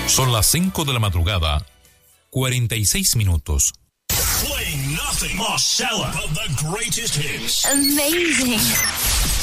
Son las 5 de la madrugada, 46 minutos. Playing nothing. Marcella of the greatest hits. Amazing.